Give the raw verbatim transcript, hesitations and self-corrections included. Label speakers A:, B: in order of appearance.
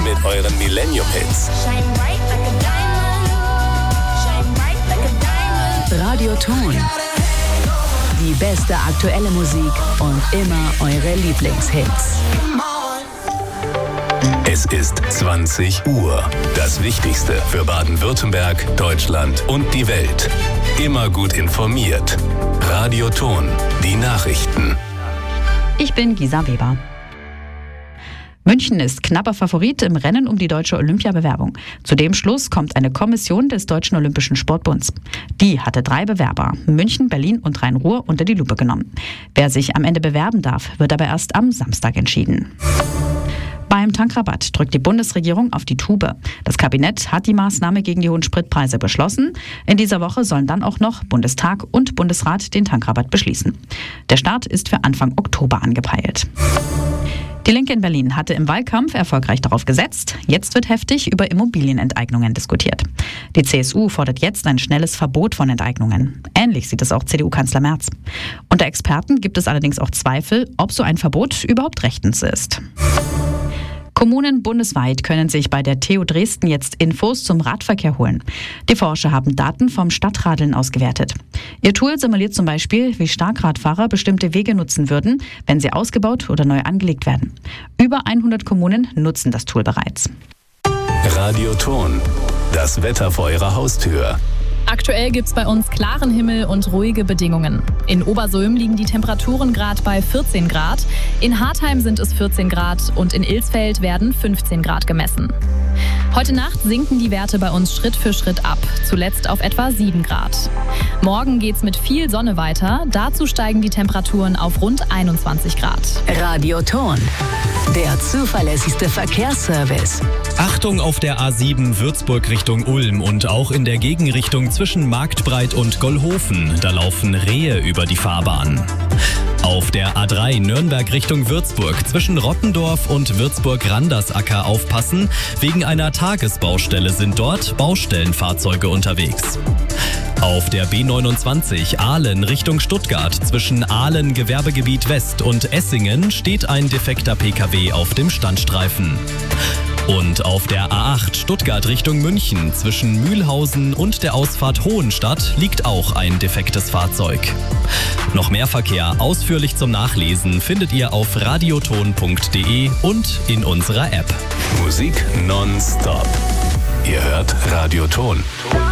A: mit euren Millennium-Hits.
B: Radioton. Die beste aktuelle Musik und immer eure Lieblingshits.
A: Es ist zwanzig Uhr. Das Wichtigste für Baden-Württemberg, Deutschland und die Welt. Immer gut informiert. Radioton. Die Nachrichten.
C: Ich bin Gisa Weber. München ist knapper Favorit im Rennen um die deutsche Olympiabewerbung. Zu dem Schluss kommt eine Kommission des Deutschen Olympischen Sportbunds. Die hatte drei Bewerber, München, Berlin und Rhein-Ruhr, unter die Lupe genommen. Wer sich am Ende bewerben darf, wird aber erst am Samstag entschieden. Beim Tankrabatt drückt die Bundesregierung auf die Tube. Das Kabinett hat die Maßnahme gegen die hohen Spritpreise beschlossen. In dieser Woche sollen dann auch noch Bundestag und Bundesrat den Tankrabatt beschließen. Der Start ist für Anfang Oktober angepeilt. Die Linke in Berlin hatte im Wahlkampf erfolgreich darauf gesetzt. Jetzt wird heftig über Immobilienenteignungen diskutiert. Die C S U fordert jetzt ein schnelles Verbot von Enteignungen. Ähnlich sieht es auch C D U-Kanzler Merz. Unter Experten gibt es allerdings auch Zweifel, ob so ein Verbot überhaupt rechtens ist. Kommunen bundesweit können sich bei der T U Dresden jetzt Infos zum Radverkehr holen. Die Forscher haben Daten vom Stadtradeln ausgewertet. Ihr Tool simuliert zum Beispiel, wie stark Radfahrer bestimmte Wege nutzen würden, wenn sie ausgebaut oder neu angelegt werden. Über hundert Kommunen nutzen das Tool bereits.
A: Radioton. Das Wetter vor eurer Haustür.
D: Aktuell gibt's bei uns klaren Himmel und ruhige Bedingungen. In Obersulm liegen die Temperaturen gerade bei vierzehn Grad, in Hartheim sind es vierzehn Grad und in Ilsfeld werden fünfzehn Grad gemessen. Heute Nacht sinken die Werte bei uns Schritt für Schritt ab, zuletzt auf etwa sieben Grad. Morgen geht's mit viel Sonne weiter, dazu steigen die Temperaturen auf rund einundzwanzig Grad.
B: Radioton, der zuverlässigste Verkehrsservice.
E: Achtung auf der A sieben Würzburg Richtung Ulm und auch in der Gegenrichtung zwischen Marktbreit und Gollhofen. Da laufen Rehe über die Fahrbahn. Auf der A drei Nürnberg Richtung Würzburg zwischen Rottendorf und Würzburg-Randersacker aufpassen. Wegen einer Tagesbaustelle sind dort Baustellenfahrzeuge unterwegs. Auf der B neunundzwanzig Ahlen Richtung Stuttgart zwischen Ahlen Gewerbegebiet West und Essingen steht ein defekter P K W auf dem Standstreifen. Und auf der A acht Stuttgart Richtung München zwischen Mühlhausen und der Ausfahrt Hohenstadt liegt auch ein defektes Fahrzeug. Noch mehr Verkehr ausführlich zum Nachlesen findet ihr auf radioton punkt de und in unserer App.
A: Musik nonstop. Ihr hört Radioton.